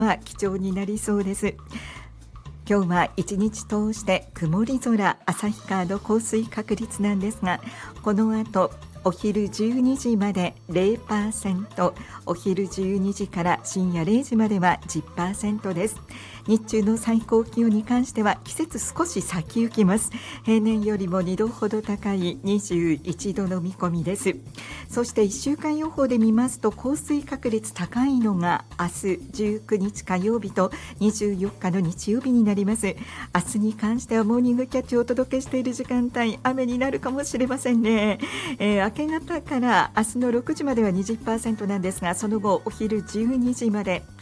は貴重になりそうです。今日は一日通して曇り空、旭川の降水確率なんですが、この後お昼12時まで 0%、 お昼12時から深夜0時までは 10% です。日中の最高気温に関しては季節少し先行きます。平年よりも2度ほど高い21度の見込みです。そして1週間予報で見ますと、降水確率高いのが明日19日火曜日と24日の日曜日になります。明日に関してはモーニングキャッチをお届けしている時間帯、雨になるかもしれませんね。明け方から明日の6時までは 20% なんですが、その後お昼12時まで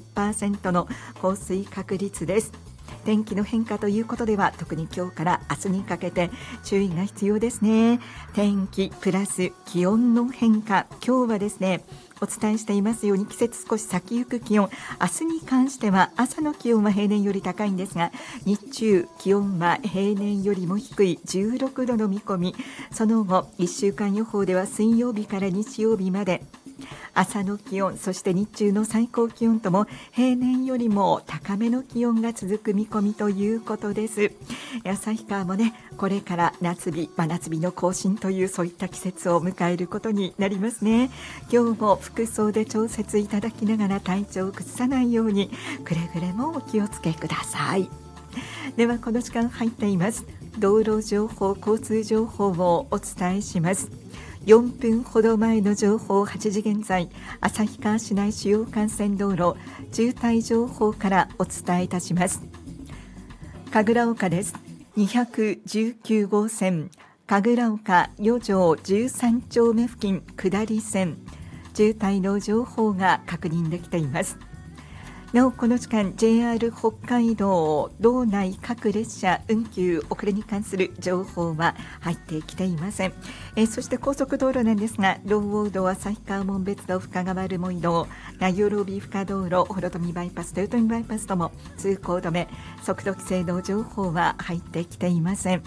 50% の降水確率です。天気の変化ということでは、特に今日から明日にかけて注意が必要ですね。天気プラス気温の変化、今日はですね、お伝えしていますように季節少し先行く気温、明日に関しては朝の気温は平年より高いんですが、日中気温は平年よりも低い16度の見込み。その後1週間予報では水曜日から日曜日まで朝の気温、そして日中の最高気温とも平年よりも高めの気温が続く見込みということです。旭川もね、これから夏日、真夏日の更新というそういった季節を迎えることになりますね。今日も服装で調節いただきながら体調を崩さないようにくれぐれもお気をつけください。ではこの時間入っています道路情報、交通情報をお伝えします。4分ほど前の情報、8時現在、旭川市内主要幹線道路渋滞情報からお伝えいたします。神楽岡です。219号線神楽岡4条13丁目付近下り線、渋滞の情報が確認できています。なおこの時間 JR 北海道道内各列車運休遅れに関する情報は入ってきていません。そして高速道路なんですが、ローウォード旭川門別道深川留萌道名寄深道路幌富バイパス豊富バイパスとも通行止め、速度規制の情報は入ってきていません。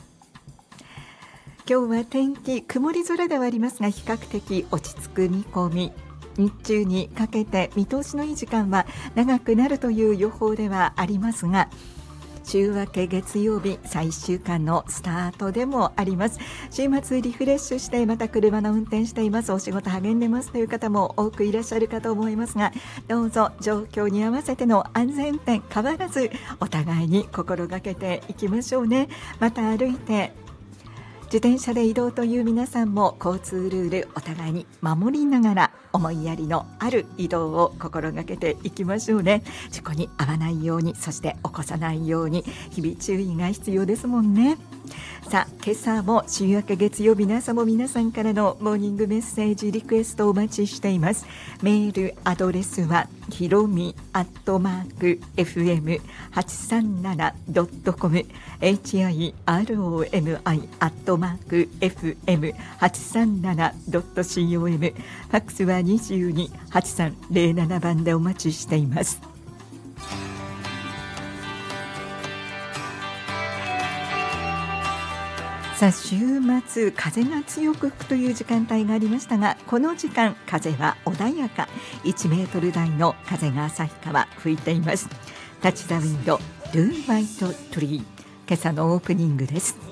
今日は天気曇り空ではありますが、比較的落ち着く見込み。日中にかけて見通しのいい時間は長くなるという予報ではありますが、週明け月曜日最終間のスタートでもあります。週末リフレッシュしてまた車の運転しています、お仕事励んでますという方も多くいらっしゃるかと思いますが、どうぞ状況に合わせての安全運転変わらずお互いに心がけていきましょうね。また歩いて自転車で移動という皆さんも交通ルールお互いに守りながら思いやりのある移動を心がけていきましょうね。事故に遭わないように、そして起こさないように日々注意が必要ですもんね。さあ今朝も週明け月曜日の朝も皆さんからのモーニングメッセージリクエストをお待ちしています。メールアドレスはひろみ@fm837.com hiromi@fm837.com、 ファックスは22-8307番でお待ちしています。さあ週末風が強く吹くという時間帯がありましたが、この時間風は穏やか、1メートル台の風が旭川吹いています。タッチザウィンドルーワイトトリー、今朝のオープニングです。